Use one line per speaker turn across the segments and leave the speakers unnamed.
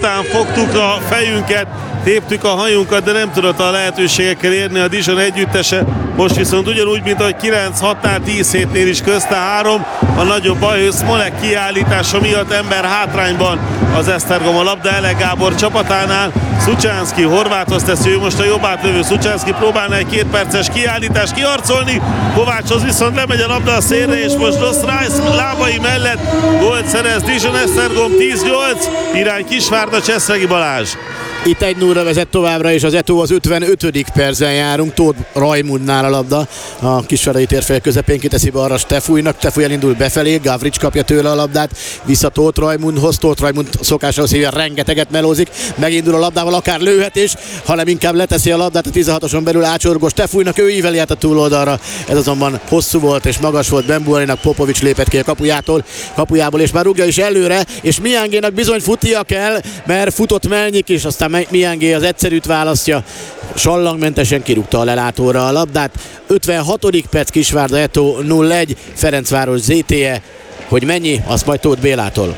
után fogtuk a fejünket, téptük a hajunkat, de nem tudott a lehetőségekkel érni a Dijon együttese. Most viszont ugyanúgy, mint ahogy 9-6-nál 10-7-nél is közte 3. A nagyobb baj, hogy Smolek kiállítása miatt ember hátrányban az Esztergom a labda Ele Gábor csapatánál. Szucsánszky Horváthoz teszi, ő most a jobb átlövő. Szucsánszky próbálna egy 2 perces kiállítást kiharcolni. Kovácshoz viszont lemegy a labda a szélre, és most Ross Rice lábai mellett gólt szerez Dijon. Esztergom 10-8, irány Kisvárda, Cseszregi Balázs.
Itt 1-0-ra vezet továbbra, és az Eto az 55. percen járunk. Tóth Rajmundnál a labda. A Kisvárdai térfél közepén kiteszi be arra Stefújnak. Stefúj elindul befelé, Gavrics kapja tőle a labdát. Vissza Tóth Rajmundhoz. Tóth Rajmund szokásához hívja, rengeteget melózik. Megindul a labdával, akár lőhet is, hanem inkább leteszi a labdát a 16-oson belül ácsorgó Stefújnak. Ő íveli át a túloldalra. Ez azonban hosszú volt és magas volt Bembuarinak. Popovics lépett ki a kapujából, és már rúgja is előre, és Miángénak bizony futnia kell, mert futott Melnyik is, aztán Miángé az egyszerűt választja, sallangmentesen kirúgta a lelátóra a labdát. 56. perc, Kisvárda Eto 0-1, Ferencváros ZTE, hogy mennyi, azt majd Tóth Bélától.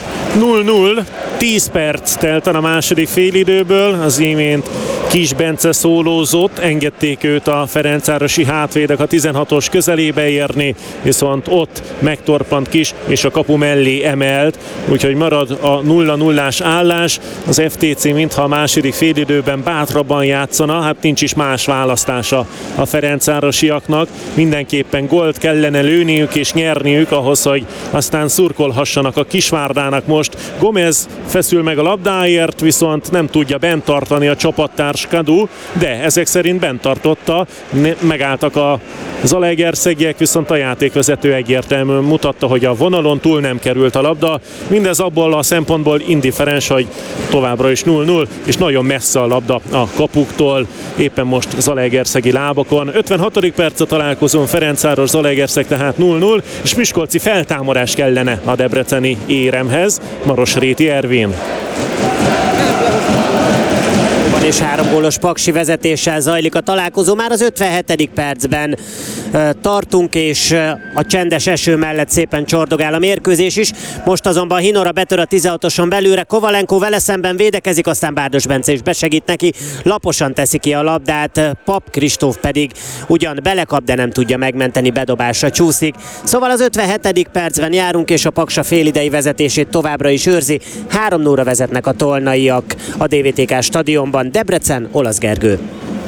0-0, 10 perc telt a második félidőből, az imént Kis Bence szólózott, engedték őt a ferencvárosi hátvédek a 16-os közelébe érni, viszont ott megtorpant Kis, és a kapu mellé emelt, úgyhogy marad a 0-0-ás állás. Az FTC mintha a második félidőben bátrabban játszana, hát nincs is más választása a ferencvárosiaknak, mindenképpen gólt kellene lőniük és nyerniük ahhoz, hogy aztán szurkolhassanak a Kisvárdának. Most Gomez feszül meg a labdáért, viszont nem tudja bent tartani a csapattárs Kadu, de ezek szerint bent tartotta, megálltak a zalaegerszegiek, viszont a játékvezető egyértelműen mutatta, hogy a vonalon túl nem került a labda. Mindez abból a szempontból indifferens, hogy továbbra is 0-0, és nagyon messze a labda a kapuktól, éppen most zalaegerszegi lábakon. 56. perc a találkozón, Ferencváros Zalaegerszeg tehát 0-0, és miskolci feltámadás kellene a debreceni éremhez. Marosréti Ervin.
És 3 gólos paksi vezetéssel zajlik a találkozó. Már az 57. percben tartunk, és a csendes eső mellett szépen csordogál a mérkőzés is. Most azonban Hinora betör a 16-oson belőle, Kovalenko vele szemben védekezik, aztán Bárdos Bence is besegít neki, laposan teszi ki a labdát, Pap Kristóf pedig ugyan belekap, de nem tudja megmenteni, bedobásra csúszik. Szóval az 57. percben járunk, és a Paksa félidei vezetését továbbra is őrzi. 3-0-ra vezetnek a tolnaiak a DVTK stadionban. Debrecen, Olasz Gergő.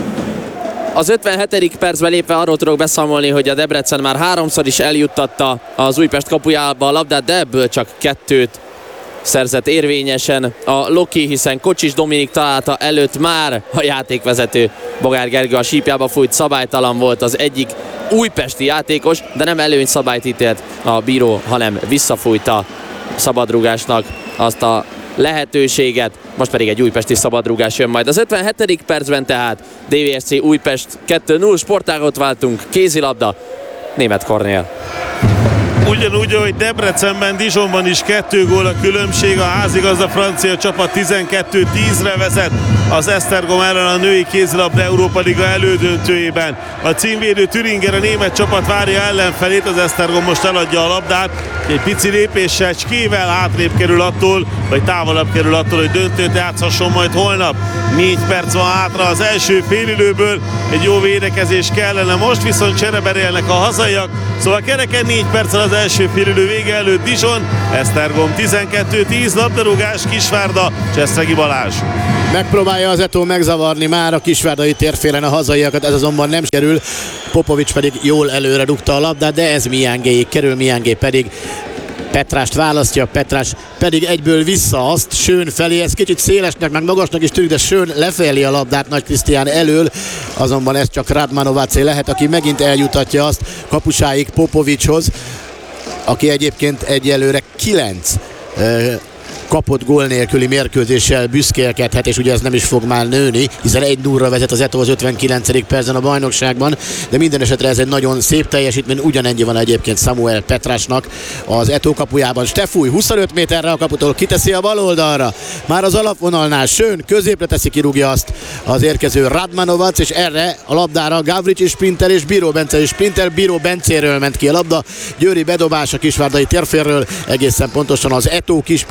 Az 57. percben lépve arról tudok beszámolni, hogy a Debrecen már 3-szor is eljuttatta az Újpest kapujába a labdát, de ebből csak 2 szerzett érvényesen a Loki, hiszen Kocsis Dominik találta előtt már a játékvezető Bogár Gergő a sípjába fújt, szabálytalan volt az egyik újpesti játékos, de nem előnyszabályt ítélt a bíró, hanem visszafújta szabadrugásnak azt a lehetőséget, most pedig egy újpesti szabadrúgás jön majd. Az 57. percben tehát DVSC Újpest 2-0, sportágot váltunk, kézilabda, Németh Kornél.
Ugyanúgy, ahogy Debrecenben, Dijonban is 2 gól a különbség, a házigazda francia csapat 12-10-re vezet az Esztergom ellen a női kézilabda Európa Liga elődöntőjében. A címvédő Thüringer, a német csapat várja ellenfelét, az Esztergom most eladja a labdát, egy pici lépéssel, csével hátrébb kerül attól, vagy távolabb kerül attól, hogy döntőt játszhasson majd holnap. 4 perc van hátra az első félidőből, egy jó védekezés kellene, most viszont csereberélnek a hazaiak, szóval kereken 4 perccel az első félidő vége előtt Dijon, Esztergom 12-10, labdarúgás, Kisvárda, Cseszregi Balázs.
Megpróbálja az Eto megzavarni már a kisvárdai térfélen a hazaiakat, ez azonban nem kerül. Popovics pedig jól előre dugta a labdát, de ez Miángéig kerül, Miángé pedig Petrást választja, Petrás pedig egyből vissza azt Schön felé, ez kicsit szélesnek, meg magasnak is tűnik, de Schön lefelé a labdát Nagy Krisztián elől, azonban ez csak Radmanovacé lehet, aki megint eljutatja azt kapusáig Popovicshoz, aki egyébként egyelőre 9 kapott gól nélküli mérkőzéssel büszkélkedhet, és ugye ez nem is fog már nőni, hiszen 1-0-ra vezet az Eto az 59. percen a bajnokságban, de minden esetre ez egy nagyon szép teljesítmény, ugyanennyi van egyébként Samuel Petrásnak az Eto kapujában. Stefúj 25 méterre a kaputól kiteszi a bal oldalra, már az alapvonalnál Schön középre teszi, kirúgja azt az érkező Radmanovac, és erre a labdára Gavrics is sprinter, és Bíró Bence is sprinter, Bíró Bencéről ment ki a labda, Győri bedobás a kisvárdai térférről, egészen pontosan az Eto kispadja elől,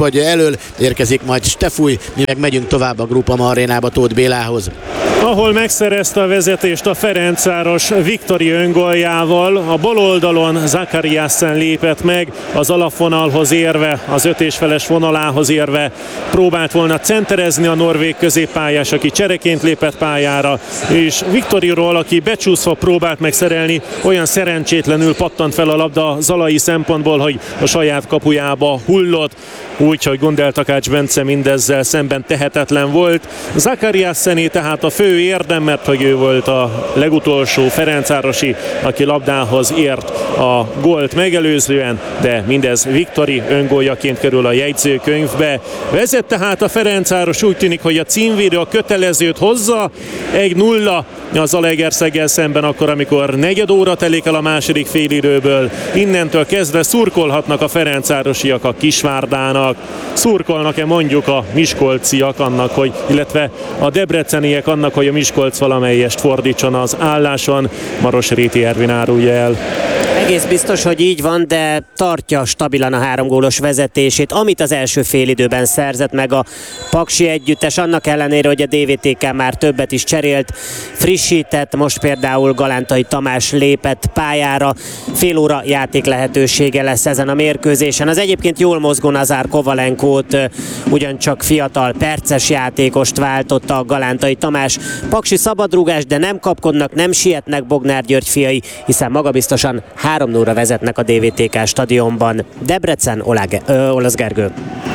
elől érkezik majd Stefúj, mi meg megyünk tovább a Groupama arénába Tóth Bélához.
Ahol megszerezte a vezetést a Ferencváros Viktori öngoljával, a bal oldalon Zakariasen lépett meg, az alapvonalhoz érve, az 5,5-es vonalához érve próbált volna centerezni a norvég középpályás, aki csereként lépett pályára, és Viktoriról, aki becsúszva próbált megszerelni, olyan szerencsétlenül pattant fel a labda zalai szempontból, hogy a saját kapujába hullott, úgyhogy Gundel Takács Bence mindezzel szemben tehetetlen volt. Zakariasené tehát a fő érdem, mert hogy ő volt a legutolsó ferencvárosi, aki labdához ért a gólt megelőzően, de mindez Viktori öngóljaként kerül a jegyzőkönyvbe. Vezet tehát a Ferencváros, úgy tűnik, hogy a címvédő a kötelezőt hozza, 1-0 az Zalaegerszeggel szemben akkor, amikor negyed óra telik el a második félidőből. Innentől kezdve szurkolhatnak a ferencvárosiak a Kisvárdának, szurkolnak-e mondjuk a miskolciak annak, hogy, illetve a debreceniek annak, hogy a Miskolc valamelyest fordítson az álláson. Maros Réti Ervin árulja el.
Egész biztos, hogy így van, de tartja stabilan a 3 gólos vezetését, amit az első félidőben szerzett meg a paksi együttes, annak ellenére, hogy a DVTK már többet is cserélt, frissített, most például Galántai Tamás lépett pályára, fél óra játék lehetősége lesz ezen a mérkőzésen. Az egyébként jól mozgó Nazár Kovalenkót, ugyancsak fiatal perces játékost váltotta a Galántai Tamás. Paksi szabadrúgás, de nem kapkodnak, nem sietnek Bognár György fiai, hiszen magabiztosan 3-0-ra vezetnek a DVTK stadionban. Debrecen, Olasz Gergő.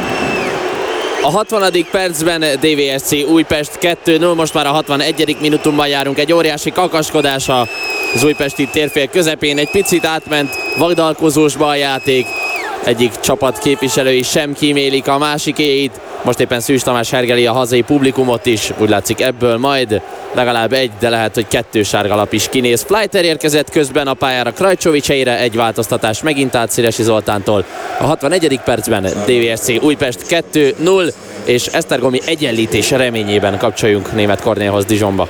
A 60. percben DVSC Újpest 2-0, most már a 61. minutumban járunk, egy óriási kakaskodás az újpesti térfél közepén, egy picit átment vagdalkozósba a játék, egyik csapat képviselői sem kímélik a másikéit, most éppen Szűcs Tamás hergeli a hazai publikumot is, úgy látszik ebből majd legalább egy, de lehet, hogy 2 sárgalap is kinéz. Fleiter érkezett közben a pályára Krajcsovics helyére, egy változtatás megint át Sziresi Zoltántól. A 61. percben DVSC Újpest 2-0, és esztergomi egyenlítés reményében kapcsoljunk Németh Kornélhoz Dijonba.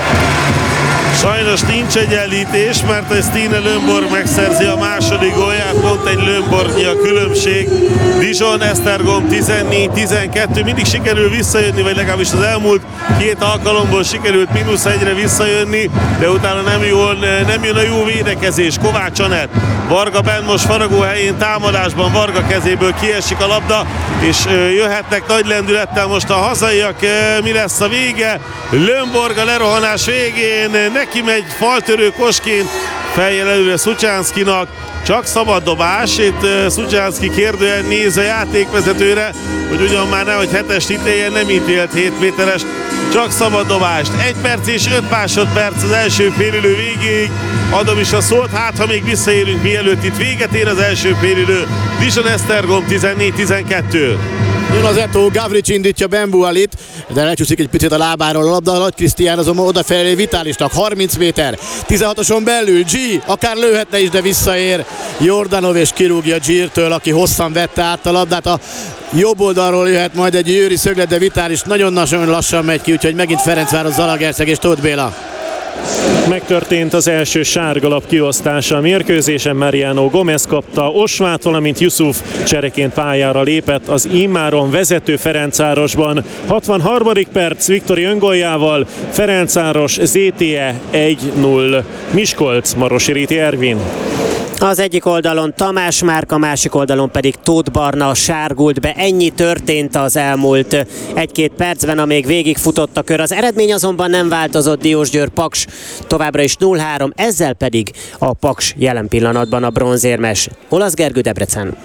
Sajnos nincs egyenlítés, mert a Stine Lönnborg megszerzi a második gólját, pont egy Lönnborgnyi a különbség. Dijon, Esztergom 14-12, mindig sikerül visszajönni, vagy legalábbis az elmúlt 2 alkalomból sikerült -1-re visszajönni, de utána nem jön a jó védekezés. Kovács Anett, Varga benn most faragó helyén támadásban, Varga kezéből kiesik a labda, és jöhetnek nagy lendülettel most a hazaiak. Mi lesz a vége? Lönnborg a lerohanás végén neki megy faltörő kosként, fejjel előre Szucsánszkinak, csak szabad dobás. Itt Szucsánszki kérdően néz a játékvezetőre, hogy ugyan már nehogy 7-est ítéljen, nem ítélt 7 méteres, csak szabad dobást. 1 perc és 5 másodperc az első félidő végéig. Adom is a szót, hát ha még visszaérünk, mielőtt itt véget ér az első félidő. Dijon Esztergom 14-12.
Jön az Eto, Gavrics indítja Bembualit, de lecsúszik egy picit a lábáról a labda, Nagy Krisztián azonban odafelé Vitálisnak, 30 méter, 16-oson belül, G, akár lőhetne is, de visszaér Jordanov és kirúgja G-től, aki hosszan vette át a labdát. A jobb oldalról jöhet majd egy Győri szöglet, de Vitális nagyon lassan megy ki, úgyhogy megint Ferencváros, Zalaegerszeg és Tóth Béla.
Megtörtént az első sárgalap kiosztása a mérkőzésen, Mariano Gomez kapta Osvát, valamint Yusuf csereként pályára lépett az immáron vezető Ferencvárosban. 63. perc Viktori öngoljával, Ferencváros ZTE 1-0. Miskolc, Marosi Réti Ervin.
Az egyik oldalon Tamás Márk, a másik oldalon pedig Tóth Barna sárgult be. Ennyi történt az elmúlt 1-2 percben, amíg végigfutott a kör. Az eredmény azonban nem változott, Diósgyőr Paks továbbra is 0-3, ezzel pedig a Paks jelen pillanatban a bronzérmes. Olasz Gergő, Debrecen.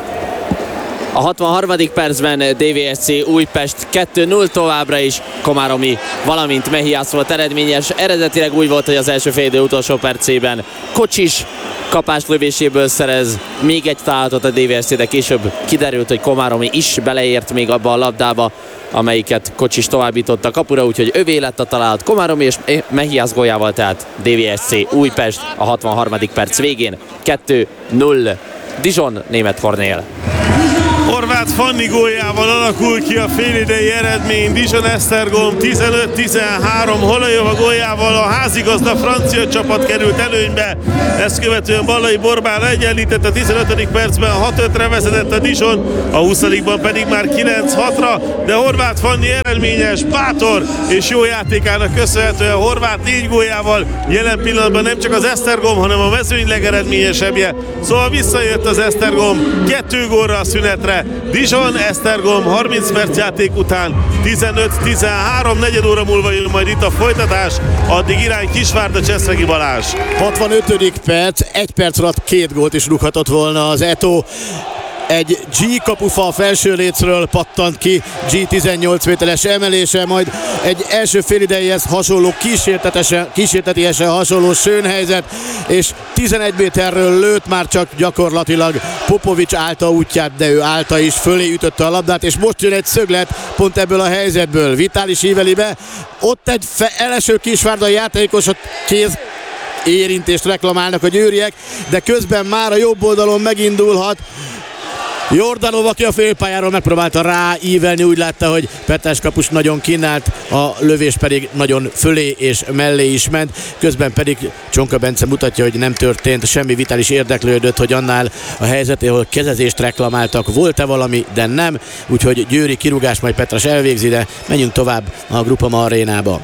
A 63. percben DVSC Újpest 2-0 továbbra is, Komáromi, valamint Mehiász volt eredményes. Eredetileg úgy volt, hogy az első félidő utolsó percében Kocsis kapáslövéséből szerez még egy találatot a DVSC, de később kiderült, hogy Komáromi is beleért még abba a labdába, amelyiket Kocsis továbbított a kapura, úgyhogy övé lett a találat Komáromi és Mehiász góljával, tehát DVSC Újpest a 63. perc végén 2-0. Dijon, Németh Kornél.
Horváth Horváth Fanni góljával alakul ki a félidei eredmény. Dijon Esztergom 15-13, Holajova góljával a házigazda francia csapat került előnybe. Ezt követően Ballai Borbán egyenlített a 15. percben, 6-5-re vezetett a Dijon, a 20-ban pedig már 9-6-ra, de Horváth Fanni eredményes, bátor és jó játékának köszönhetően Horváth 4 góljával jelen pillanatban nem csak az Esztergom, hanem a mezőny legeredményesebbje. Szóval visszajött az Esztergom 2 gólra a szünetre. Dijon Esztergom 30 perc játék után 15-13, negyed óra múlva jön majd itt a folytatás, addig irány Kisvárda, Cseszregi Balázs.
65. perc, 1 perc alatt 2 gólt is rúghatott volna az Eto. Egy G kapufa a felső lécről pattant ki, G 18 méteres emelése, majd egy első félidejéhez hasonló kísértetiesen hasonló sőnhelyzet, és 11 méterről lőtt, már csak gyakorlatilag Popovics állta útját, de ő állta is, fölé ütötte a labdát, és most jön egy szöglet pont ebből a helyzetből. Vitális íveli be, ott egy eleső Kisvárdai játékos, a kéz érintést reklamálnak a győriek, de közben már a jobb oldalon megindulhat Jordanov, aki a félpályáról megpróbálta ráívelni, úgy látta, hogy Petrás kapus nagyon kínált, a lövés pedig nagyon fölé és mellé is ment, közben pedig Csonka Bence mutatja, hogy nem történt semmi. Vitális érdeklődött, hogy annál a helyzetéhol kezezést reklamáltak, volt-e valami, de nem, úgyhogy győri kirúgás, majd Petrás elvégzi, de menjünk tovább a Groupama arénába.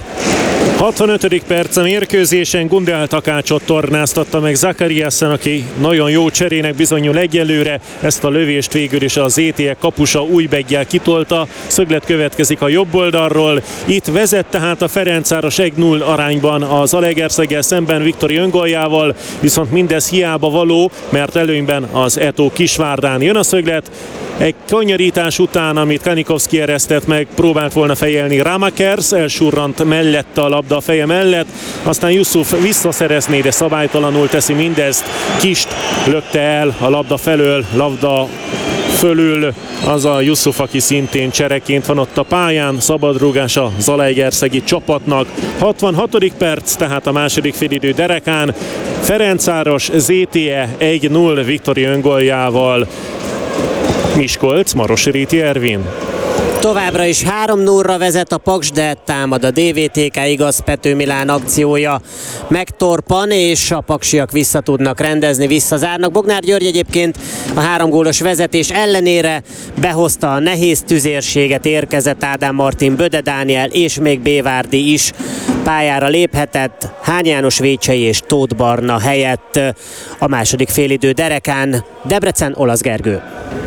65. perc a mérkőzésen, Gundel Takácsot tornáztatta meg Zakariasen, aki nagyon jó cserének bizonyul egyelőre. Ezt a lövést végül is az ETE kapusa Újbeggyel kitolta. Szöglet következik a jobb oldalról. Itt vezet tehát a Ferencváros 1-0 arányban az Zalaegerszeggel szemben Viktori öngoljával, viszont mindez hiába való, mert előnyben az Eto Kisvárdán. Jön a szöglet, egy kanyarítás után, amit Kanikovszki eresztett meg, próbált volna fejelni Ramakers, elsurrant mellette a labda a feje mellett, aztán Yusuf visszaszerezné, de szabálytalanul teszi mindezt. Kist lökte el a labda felől, labda fölül az a Yusuf, aki szintén csereként van ott a pályán. Szabadrúgás a zalaegerszegi csapatnak. 66. perc, tehát a második félidő derekán. Ferencváros ZTE 1-0 Viktori öngoljával. Miskolc, Marosi Réti Ervin.
Továbbra is 3-0-ra vezet a Paks, de támad a DVTK, igaz, Pető Milán akciója megtorpan, és a paksiak vissza tudnak rendezni, visszazárnak. Bognár György egyébként a 3 gólos vezetés ellenére behozta a nehéz tüzérséget, érkezett Ádám Martin, Böde Dániel és még Bévárdi is pályára léphetett, Hány János Vécsei és Tóth Barna helyett a második félidő derekán. Debrecen, Olasz Gergő.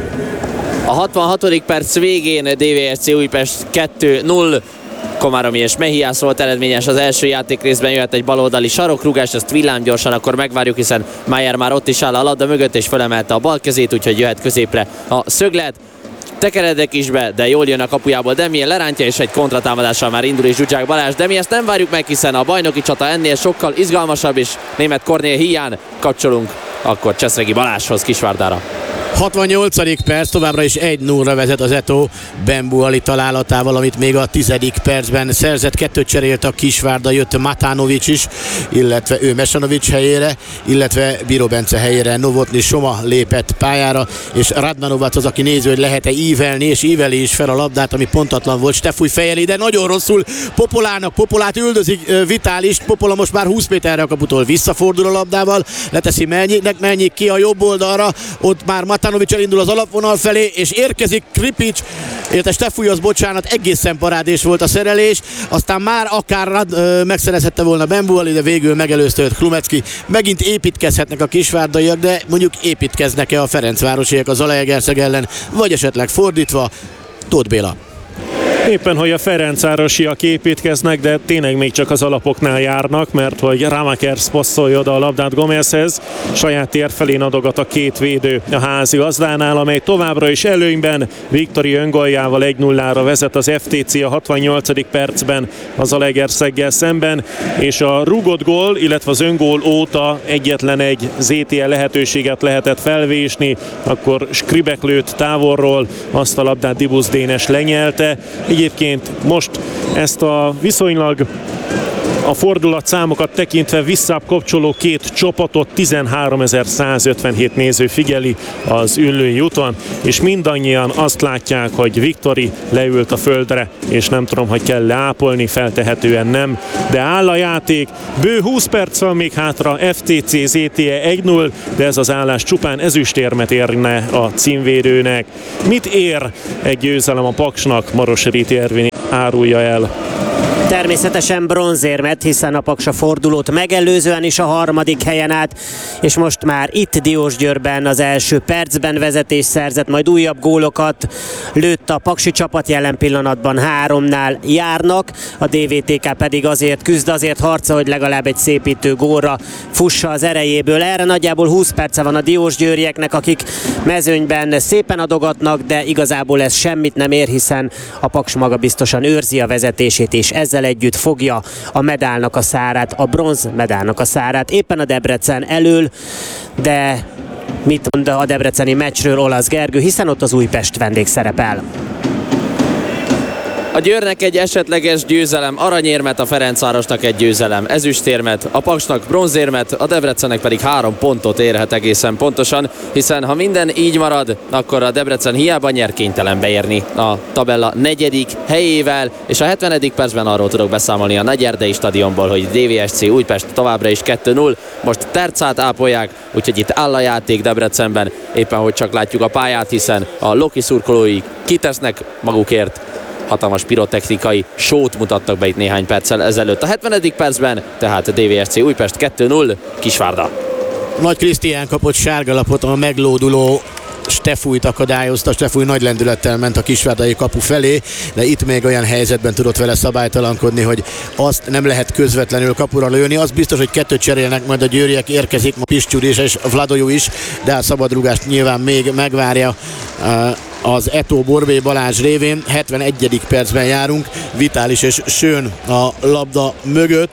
A 66. perc végén DVSC Újpest 2-0. Komáromi és Mehiász volt eredményes az első játékrészben, jöhet egy baloldali sarokrúgás, ezt villámgyorsan akkor megvárjuk, hiszen Mayer már ott is áll a labda mögött és felemelte a bal kezét, úgyhogy jöhet középre a szöglet. Tekeredek is be, de jól jön a kapujából Demien, lerántja, és egy kontratámadással már indul is Zsuzsák Balázs. De mi ezt nem várjuk meg, hiszen a bajnoki csata ennél sokkal izgalmasabb, és német Kornél hiány kapcsolunk akkor Cseszregi Balázshoz Kisvárdára.
68. perc, továbbra is 1-0-ra vezet az Eto Bembuali találatával, amit még a 10. percben szerzett. 2 cserélt a Kisvárda, jött Matánovics is, illetve ő Mesanovics helyére, illetve Bíró Bence helyére Novotny Soma lépett pályára, és Radmanovac az, aki néző, hogy lehet-e ívelni, és íveli is fel a labdát, ami pontatlan volt. Stefúj fejeli, de nagyon rosszul Popolának, Popolát üldözik Vitálist, Popola most már 20 méterre a kaputól visszafordul a labdával, leteszi Melnyik ki a jobb oldalra, ott már Matanovics elindul az alapvonal felé, és érkezik Kripics, illetve Stefújhoz, bocsánat, egészen parádés volt a szerelés, aztán már akár megszerezhette volna Bembuali, de végül megelőzte őt Klumecki. Megint építkezhetnek a kisvárdaiak, de mondjuk építkeznek-e a ferencvárosiak a Zalaegerszeg ellen, vagy esetleg fordítva? Tóth Béla.
Éppen, hogy a ferencvárosiak építkeznek, de tényleg még csak az alapoknál járnak, mert hogy Ramakers passzolja oda a labdát Gomezhez, saját tér felén adogat a 2 védő a házi gazdánál, amely továbbra is előnyben Viktori öngoljával 1-0-ra vezet az FTC a 68. percben az Zalaegerszeggel szemben, és a rúgott gól, illetve az öngól óta egyetlen egy ZTE lehetőséget lehetett felvésni, akkor Skribek lőtt távolról, azt a labdát Dibusz Dénes lenyelte. Egyébként most ezt a viszonylag A fordulatszámokat tekintve visszább kapcsoló két csapatot 13.157 néző figyeli az Üllői úton, és mindannyian azt látják, hogy Viktori leült a földre, és nem tudom, hogy kell leápolni, feltehetően nem, de áll a játék. Bő 20 perc van még hátra, FTC ZTE 1-0, de ez az állás csupán ezüstérmet érne a címvédőnek. Mit ér egy győzelem a Paksnak? Maros Riti Ervin árulja el.
Természetesen bronzérmet, hiszen a Paks a fordulót megelőzően is a harmadik helyen állt, és most már itt Diósgyőrben az első percben vezetés szerzett, majd újabb gólokat lőtt a paksi csapat, jelen pillanatban 3-nál járnak, a DVTK pedig azért küzd, azért harca, hogy legalább egy szépítő gólra fussa az erejéből. Erre nagyjából 20 perce van a diósgyőrieknek, akik mezőnyben szépen adogatnak, de igazából ez semmit nem ér, hiszen a Paks maga biztosan őrzi a vezetését, és ezzel együtt fogja a medálnak a szárát, a bronz medálnak a szárát. Éppen a Debrecen elől, de mit mond a debreceni meccsről Olasz Gergő, hiszen ott az Újpest vendég szerepel.
A Győrnek egy esetleges győzelem, aranyérmet, a Ferencvárosnak egy győzelem, ezüstérmet, a Paksnak bronzérmet, a Debrecennek pedig 3 pontot érhet egészen pontosan, hiszen ha minden így marad, akkor a Debrecen hiába nyer, kénytelen beérni a tabella 4. helyével, és a 70. percben arról tudok beszámolni a Nagyerdei stadionból, hogy DVSC Újpest továbbra is 2-0, most tercát ápolják, úgyhogy itt áll a játék Debrecenben, éppen hogy csak látjuk a pályát, hiszen a Loki szurkolói kitesznek magukért, hatalmas pirotechnikai sót mutattak be itt néhány perccel ezelőtt. A 70. percben tehát a DVSC Újpest 2-0, Kisvárda.
Nagy Krisztián kapott sárgalapot, a meglóduló Stefújt akadályozta, Stefúj nagy lendülettel ment a kisvárdai kapu felé, de itt még olyan helyzetben tudott vele szabálytalankodni, hogy azt nem lehet közvetlenül kapura lőni. Az biztos, hogy 2 cserélnek majd a győriek, érkezik Pisztyúr is és Vladojú is, de a szabadrúgást nyilván még megvárja az Eto Borbé Balázs révén. 71. percben járunk, Vitális és Schön a labda mögött,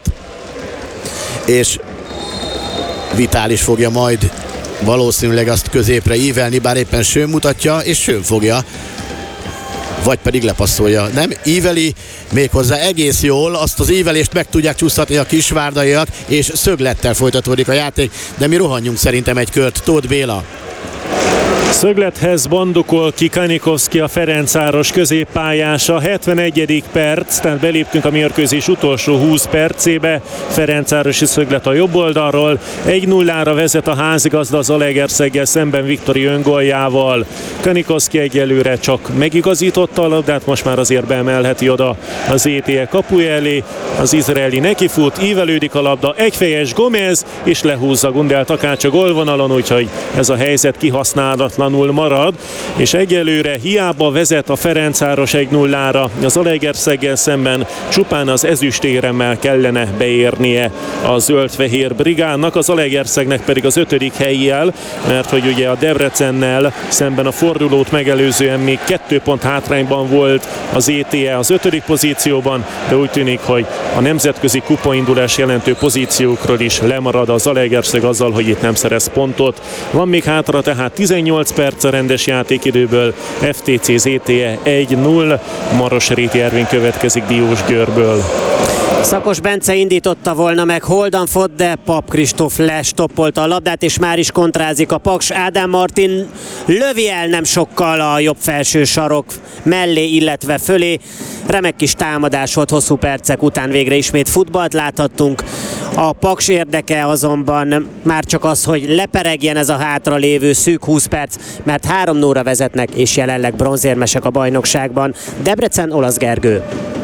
és Vitális fogja majd valószínűleg azt középre ívelni, bár éppen Schön mutatja, és Schön fogja, vagy pedig lepasszolja. Nem íveli, méghozzá egész jól, azt az ívelést meg tudják csúsztatni a kisvárdaiak, és szöglettel folytatódik a játék, de mi rohanjunk szerintem egy kört. Tóth Béla.
Szöglethez bandukol ki Kanikovszki, a Ferencváros középpályása. 71. perc, tehát beléptünk a mérkőzés utolsó 20 percébe. Ferencvárosi szöglet a jobb oldalról. 1-0-ra vezet a házigazda az Zalaegerszeggel szemben Viktori öngoljával. Kanikovszki egyelőre csak megigazította a labdát, most már azért beemelheti oda az ETE kapuja elé. Az izraeli nekifut, ívelődik a labda, egyfejes Gomez, és lehúzza Gundel Takács a gólvonalon, úgyhogy ez a helyzet kihasználatlanul marad, és egyelőre hiába vezet a Ferencváros 1-0-ra, az Zalaegerszeggel szemben csupán az ezüstéremmel kellene beérnie a zöld-fehér brigádnak, az Zalaegerszegnek pedig az 5. helyjel, mert hogy ugye a Debrecennel szemben a fordulót megelőzően még 2 pont hátrányban volt az ETE az 5. pozícióban, de úgy tűnik, hogy a nemzetközi kupaindulás jelentő pozíciókról is lemarad a Zalaegerszeg azzal, hogy itt nem szerez pontot. Van még hátra tehát 18 perc a rendes játékidőből, FTC ZTE 1-0, Maros Réti Ervin következik Diósgyőrből.
Szakos Bence indította volna meg Holdanfot, de Pap Kristóf lestoppolta a labdát, és már is kontrázik a Paks. Ádám Martin lövi el nem sokkal a jobb felső sarok mellé, illetve fölé. Remek kis támadás volt, hosszú percek után végre ismét futballt láthattunk. A Paks érdeke azonban már csak az, hogy leperegjen ez a hátra lévő szűk 20 perc, mert 3-0-ra vezetnek, és jelenleg bronzérmesek a bajnokságban. Debrecen, Olasz Gergő.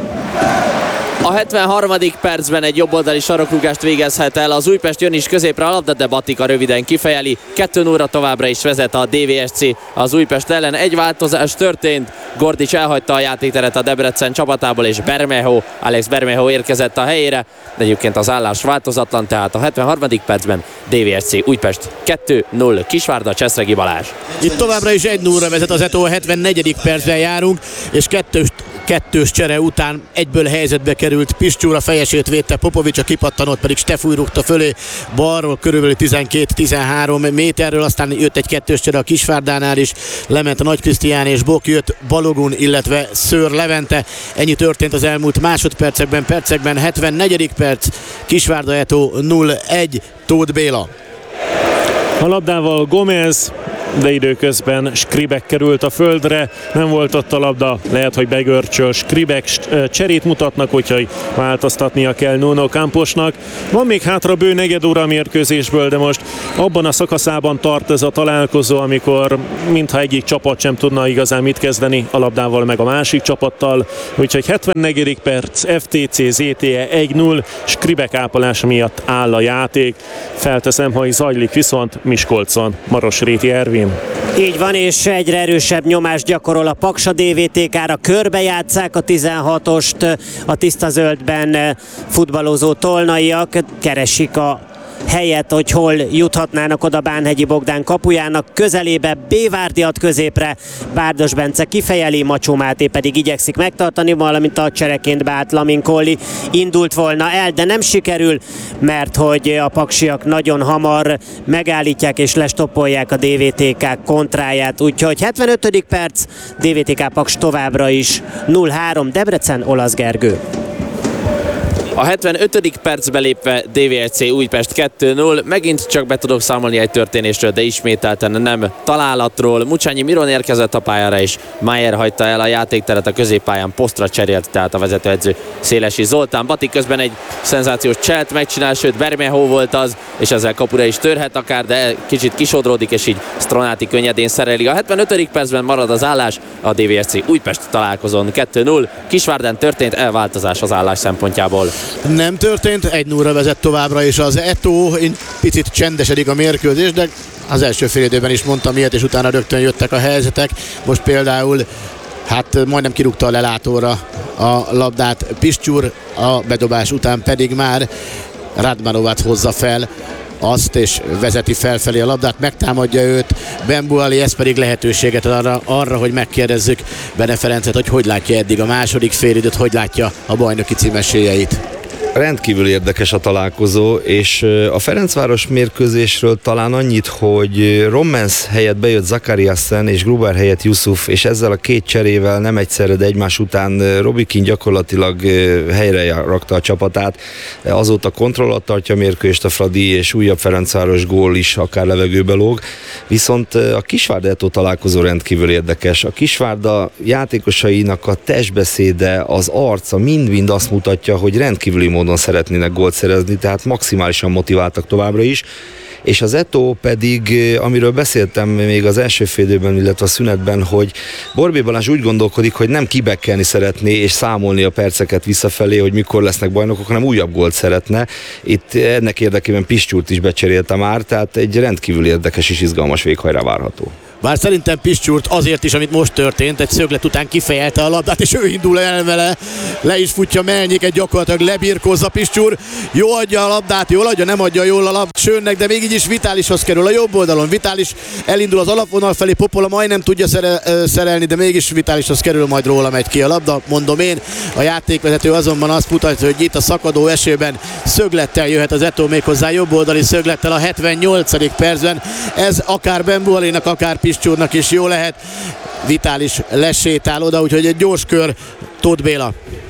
A 73. percben egy jobboldali sarokrúgást végezhet el. Az Újpest jön is középre a labda, de Batika röviden kifejeli. 2-0-ra továbbra is vezet a DVSC az Újpest ellen. Egy változás történt. Gordics elhagyta a játékteret a Debrecen csapatából, és Alex Bermejo érkezett a helyére. De egyébként az állás változatlan, tehát a 73. percben DVSC Újpest 2-0. Kisvárda, Cseszregi Balázs.
Itt továbbra is 1-0-ra vezet az Eto, a 74. percben járunk, és kettős csere után egyből helyzetbe került Piszcsúr, a fejesét védte Popovics, a kipattanót pedig Stefúj rúgta fölé balról körülbelül 12-13 méterről, aztán jött egy kettős csere a Kisvárdánál is, lement Nagy Krisztián és Bok, jött Balogun, illetve Szőr Levente. Ennyi történt az elmúlt másodpercekben, 74. perc, Kisvárda Eto 0-1, Tóth Béla.
A labdával Gomez, de időközben Skribek került a földre, nem volt ott a labda, lehet, hogy begörcsöl Skribek, cserét mutatnak, úgyhogy változtatnia kell Nuno Camposnak. Van még hátra bő negyed óra a mérkőzésből, de most abban a szakaszában tart ez a találkozó, amikor mintha egyik csapat sem tudna igazán mit kezdeni a labdával meg a másik csapattal, úgyhogy 74. perc, FTC ZTE 1-0, Skribek ápolása miatt áll a játék. Felteszem, hogy zajlik viszont Miskolcon. Marosréti Ervin.
Így van, és egyre erősebb nyomást gyakorol a Paks a DVTK-ra, körbejátsszák a 16-ost, a tiszta zöldben futballozó tolnaiak, keresik a helyet, hogy hol juthatnának oda Bánhegyi Bogdán kapujának közelébe, Bévárdi ad középre, Bárdos Bence kifejeli, Macsó Máté pedig igyekszik megtartani, valamint a csereként beállt Lamin Kolli indult volna el, de nem sikerül, mert hogy a paksiak nagyon hamar megállítják és lestoppolják a DVTK kontráját, úgyhogy 75. perc, DVTK Paks továbbra is 0-3, Debrecen, Olasz Gergő.
A 75. percbe lépve DVSC Újpest 2-0. Megint csak be tudok számolni egy történésről, de ismételten nem találatról. Mucsányi Miron érkezett a pályára, és Mayer hagyta el a játékteret a középpályán, posztra cserélt, tehát a vezetőedző Szélesi Zoltán. Bati közben egy szenzációs cselt megcsinál, sőt Bermehó volt az, és ezzel kapura is törhet akár, de kicsit kisodródik, és így Stronáti könnyedén szereli. A 75. percben marad az állás, a DVSC Újpest találkozón 2-0. Kisvárdán történt elváltozás az állás szempontjából.
Nem történt, 1-0-ra vezet továbbra is az Eto, picit csendesedik a mérkőzés, de az első fél időben is mondtam ilyet, és utána rögtön jöttek a helyzetek. Most például majdnem kirúgta a lelátóra a labdát Piszcsúr, a bedobás után pedig már Radmanovat hozza fel azt, és vezeti felfelé a labdát, megtámadja őt Bembuali, ez pedig lehetőséget ad arra, hogy megkérdezzük Bene Ferencet, hogy látja eddig a második félidőt, hogy látja a bajnoki cím esélyeit.
Rendkívül érdekes a találkozó, és a Ferencváros mérkőzésről talán annyit, hogy Rommens helyett bejött Zakariassen és Gruber helyett Yusuf, és ezzel a két cserével nem egyszerre, de egymás után Robikin gyakorlatilag helyre rakta a csapatát. Azóta kontroll alatt tartja a mérkőzést a Fradi, és újabb Ferencváros gól is akár levegőbe lóg. Viszont a Kisvárda Eto találkozó rendkívül érdekes. A Kisvárda játékosainak a testbeszéde, az arca mind-mind azt mutatja, hogy rendkívüli módon szeretnének gólt szerezni, tehát maximálisan motiváltak továbbra is. És az Eto pedig, amiről beszéltem még az első fél időben, illetve a szünetben, hogy Borbély Balázs úgy gondolkodik, hogy nem kibekkelni szeretné és számolni a perceket visszafelé, hogy mikor lesznek bajnokok, hanem újabb gólt szeretne. Itt ennek érdekében Piszcsúrt is becserélte már, tehát egy rendkívül érdekes és izgalmas véghajrá várható.
Bár szerintem Piszcsúrt azért is, amit most történt, egy szöglet után kifejelte a labdát, és ő indul el vele, le is futja Melnyiket, gyakorlatilag lebirkózza Piszcsúr, jó adja a labdát, jól adja, nem adja jól a labdát Sőnnek, de végig is Vitálishoz kerül a jobb oldalon. Vitális elindul az alapvonal felé, Popola majdnem tudja szerelni, de mégis Vitálishoz kerül, majd róla megy ki a labda, mondom én. A játékvezető azonban azt mutatja, hogy itt a szakadó esőben szöglettel jöhet az Eto, méghozzá jobb oldali szöglettel a 78. percben. Ez akár Bembualinak, akár Piszcsúrnak is jó lehet. Vitális lesétál oda, úgyhogy egy gyors kör, Tóth Béla.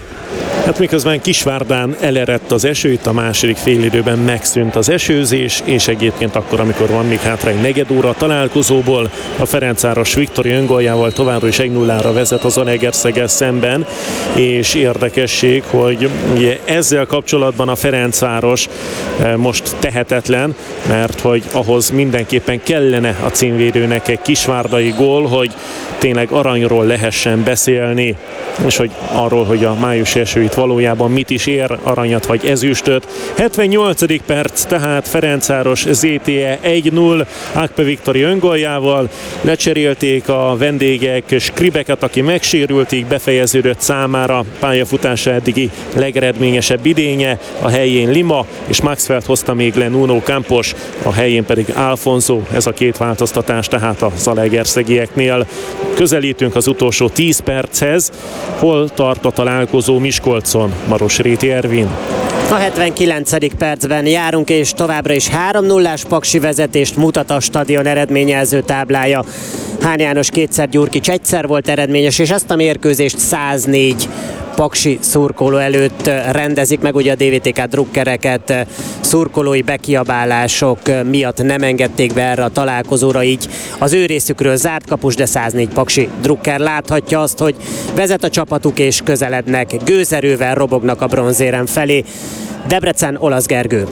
Hát miközben Kisvárdán elerett az eső, itt a második félidőben megszűnt az esőzés, és egyébként akkor, amikor van még hátra egy negyed óra a találkozóból, a Ferencváros Viktori öngoljával továbbra is 1-0-ra vezet az Zalaegerszeggel szemben, és érdekesség, hogy ugye ezzel kapcsolatban a Ferencváros most tehetetlen, mert hogy ahhoz mindenképpen kellene a címvédőnek egy kisvárdai gól, hogy tényleg aranyról lehessen beszélni, és hogy arról, hogy a májusi eső itt itt valójában mit is ér, aranyat vagy ezüstöt. 78. perc, tehát Ferencváros ZTE 1-0 Akpe Viktori öngoljával. Lecserélték a vendégek Skribeket, aki megsérült, így befejeződött számára pályafutása eddigi legeredményesebb idénye. A helyén Lima, és Maxwell hozta még le Nuno Campos, a helyén pedig Alfonso. Ez a két változtatás tehát a zalaegerszegieknél. Közelítünk az utolsó 10 perchez. Hol tart a találkozó Miskolcon? Marosréti Ervin.
A 79. percben járunk, és továbbra is 3-0-ás Paksi vezetést mutat a stadion eredményjelző táblája. Hán János kétszer, Gyurkics egyszer volt eredményes, és ezt a mérkőzést 104 paksi szurkoló előtt rendezik meg, ugye a DVTK drukkereket szurkolói bekiabálások miatt nem engedték be erre a találkozóra, így az ő részükről zárt kapus, de 104 paksi drukker láthatja azt, hogy vezet a csapatuk és közelednek, gőzerővel robognak a bronzérem felé. Debrecen, Olasz Gergő.